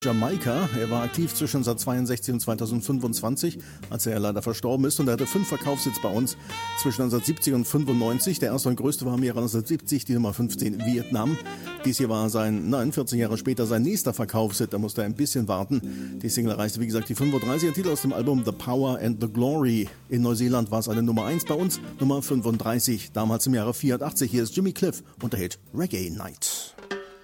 Jamaika. Er war aktiv zwischen 1962 und 2025, als er leider verstorben ist. Und er hatte 5 Verkaufshits bei uns zwischen 1970 und 95. Der erste und größte war im Jahre 1970, die Nummer 15, Vietnam. Dies hier war 14 Jahre später sein nächster Verkaufshit. Da musste er ein bisschen warten. Die Single erreichte, wie gesagt, die 35er Titel aus dem Album The Power and the Glory. In Neuseeland war es eine Nummer 1, bei uns Nummer 35, damals im Jahre 84. Hier ist Jimmy Cliff und der Hit Reggae Night.